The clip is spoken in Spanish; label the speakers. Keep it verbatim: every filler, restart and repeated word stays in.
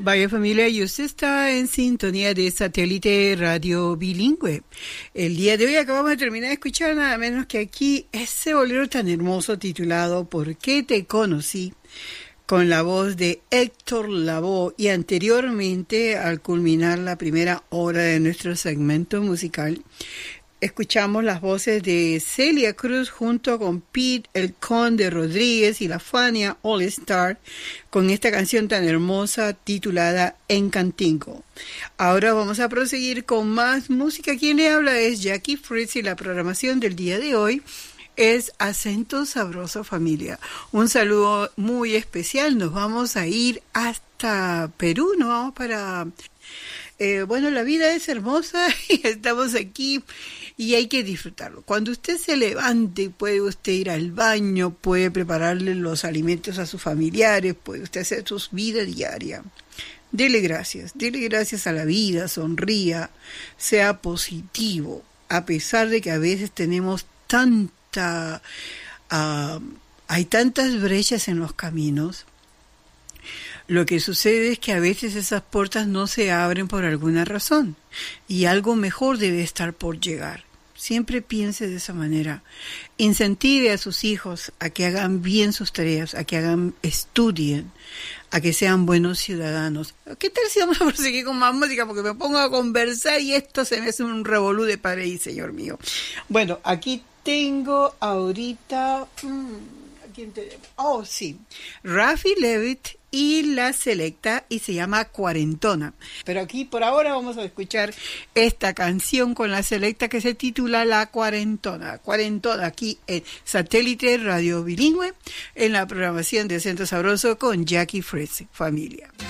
Speaker 1: Vaya familia, y usted está en sintonía de Satélite Radio Bilingüe. El día de hoy acabamos de terminar de escuchar nada menos que aquí ese bolero tan hermoso titulado ¿Por qué te conocí?, con la voz de Héctor Lavoe, y anteriormente, al culminar la primera hora de nuestro segmento musical, escuchamos las voces de Celia Cruz junto con Pete el Conde Rodríguez y la Fania All Star con esta canción tan hermosa titulada Encantingo. Ahora vamos a proseguir con más música. Quien le habla es Jackie Fritz y la programación del día de hoy es Acento Sabroso Familia. Un saludo muy especial. Nos vamos a ir hasta Perú, nos vamos para... Eh, bueno, la vida es hermosa y estamos aquí y hay que disfrutarlo. Cuando usted se levante, puede usted ir al baño, puede prepararle los alimentos a sus familiares, puede usted hacer su vida diaria. Dele gracias, dele gracias a la vida, sonría, sea positivo, a pesar de que a veces tenemos tanta, uh, hay tantas brechas en los caminos. Lo que sucede es que a veces esas puertas no se abren por alguna razón y algo mejor debe estar por llegar. Siempre piense de esa manera. Incentive a sus hijos a que hagan bien sus tareas, a que hagan, estudien, a que sean buenos ciudadanos. ¿Qué tal si vamos a proseguir con más música? Porque me pongo a conversar y esto se me hace un revolú de pared, señor mío. Bueno, aquí tengo ahorita... Mmm, ¿a quién tenemos? Oh, sí. Rafi Levitt y la selecta, y se llama Cuarentona. Pero aquí por ahora vamos a escuchar esta canción con la selecta que se titula La Cuarentona. Cuarentona aquí en Satélite Radio Bilingüe en la programación de Acento Sabroso con Jackie Fritz, familia.